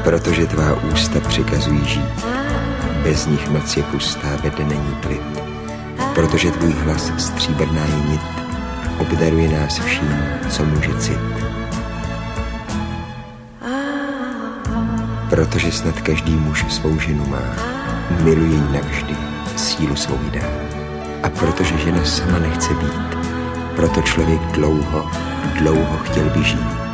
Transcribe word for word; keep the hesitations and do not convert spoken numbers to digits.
Protože tvá ústa přikazují žít, bez nich noc je pustá, ve dne není klid. Protože tvůj hlas stříbrná je nit, obdaruje nás vším, co může cit. Protože snad každý muž svou ženu má, miluje ji navždy, sílu svou dá. A protože žena sama nechce být, proto člověk dlouho, dlouho chtěl by žít.